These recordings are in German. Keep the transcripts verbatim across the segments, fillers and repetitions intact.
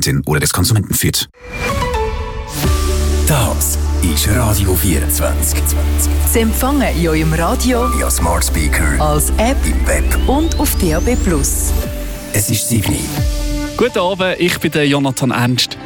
Konsumentin oder des Konsumenten führt. Das ist Radio vierundzwanzig. Sie empfangen in eurem Radio, via Smart Speaker, als App im Web und auf D A B plus. Es ist sieben. Guten Abend, ich bin der Jonathan Ernst.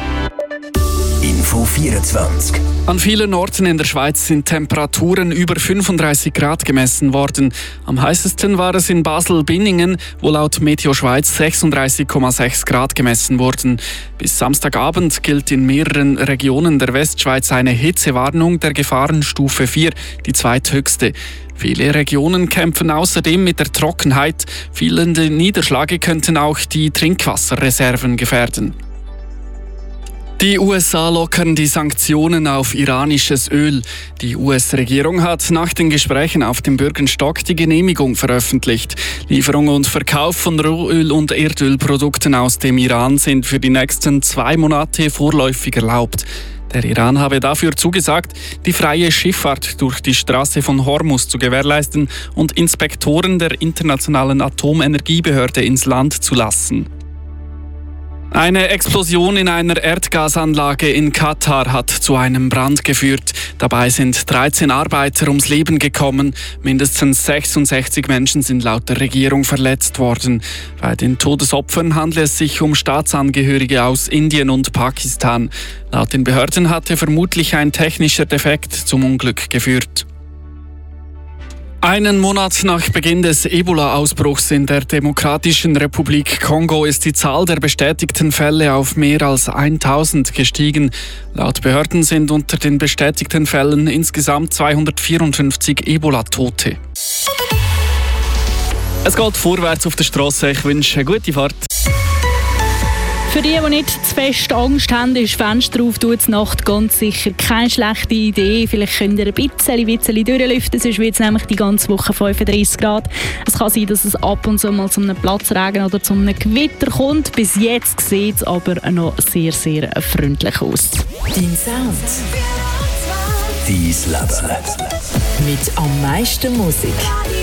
Info vierundzwanzig. An vielen Orten in der Schweiz sind Temperaturen über fünfunddreißig Grad gemessen worden. Am heißesten war es in Basel-Binningen, wo laut Meteo Schweiz sechsunddreißig Komma sechs Grad gemessen wurden. Bis Samstagabend gilt in mehreren Regionen der Westschweiz eine Hitzewarnung der Gefahrenstufe vier, die zweithöchste. Viele Regionen kämpfen außerdem mit der Trockenheit. Fehlende Niederschläge könnten auch die Trinkwasserreserven gefährden. Die U S A lockern die Sanktionen auf iranisches Öl. Die U S-Regierung hat nach den Gesprächen auf dem Bürgenstock die Genehmigung veröffentlicht. Lieferung und Verkauf von Rohöl- und Erdölprodukten aus dem Iran sind für die nächsten zwei Monate vorläufig erlaubt. Der Iran habe dafür zugesagt, die freie Schifffahrt durch die Straße von Hormuz zu gewährleisten und Inspektoren der Internationalen Atomenergiebehörde ins Land zu lassen. Eine Explosion in einer Erdgasanlage in Katar hat zu einem Brand geführt. Dabei sind dreizehn Arbeiter ums Leben gekommen. Mindestens sechsundsechzig Menschen sind laut der Regierung verletzt worden. Bei den Todesopfern handelt es sich um Staatsangehörige aus Indien und Pakistan. Laut den Behörden hatte vermutlich ein technischer Defekt zum Unglück geführt. Einen Monat nach Beginn des Ebola-Ausbruchs in der Demokratischen Republik Kongo ist die Zahl der bestätigten Fälle auf mehr als tausend gestiegen. Laut Behörden sind unter den bestätigten Fällen insgesamt zweihundertvierundfünfzig Ebola-Tote. Es geht vorwärts auf der Straße. Ich wünsche eine gute Fahrt. Für die, die nicht zu fest Angst haben, ist Fenster auf die Nacht ganz sicher keine schlechte Idee. Vielleicht könnt ihr ein bisschen, bisschen durchlüften, sonst wird es nämlich die ganze Woche fünfunddreißig Grad. Es kann sein, dass es ab und zu mal zu einem Platzregen oder zu einem Gewitter kommt. Bis jetzt sieht es aber noch sehr, sehr freundlich aus. Dein Sound. Dein Leben. Mit am meisten Musik.